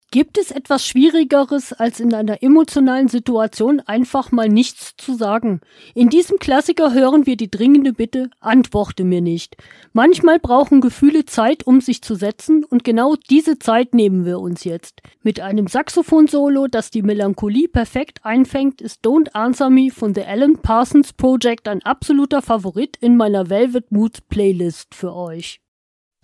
Gibt es etwas Schwierigeres, als in einer emotionalen Situation einfach mal nichts zu sagen? In diesem Klassiker hören wir die dringende Bitte, antworte mir nicht. Manchmal brauchen Gefühle Zeit, um sich zu setzen, und genau diese Zeit nehmen wir uns jetzt. Mit einem Saxophon-Solo, das die Melancholie perfekt einfängt, ist Don't Answer Me von The Alan Parsons Project ein absoluter Favorit in meiner Velvet Moods Playlist für euch.